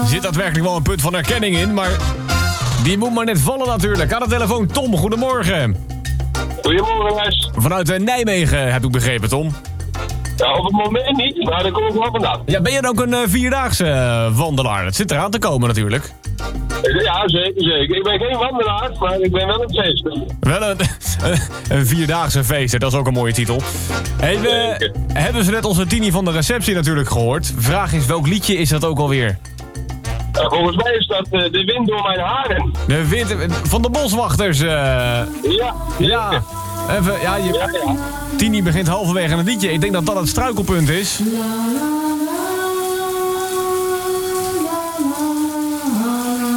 zit daadwerkelijk wel een punt van herkenning in, maar die moet maar net vallen natuurlijk. Aan de telefoon Tom, goedemorgen. Goedemorgen, Les. Vanuit Nijmegen, heb ik begrepen, Tom. Ja, op het moment niet, maar daar kom ik wel vandaan. Ja, ben je dan ook een vierdaagse wandelaar? Dat zit eraan te komen natuurlijk. Ja, zeker. Ik ben geen wandelaar, maar ik ben wel een feest. Wel een vierdaagse feest, dat is ook een mooie titel. Hey, we hebben ze net onze Tini van de receptie natuurlijk gehoord. Vraag is, welk liedje is dat ook alweer? Volgens mij is dat De Wind Door Mijn Haren. De wind van de boswachters. Ja. Even, ja. Tini begint halverwege een liedje. Ik denk dat dat het struikelpunt is.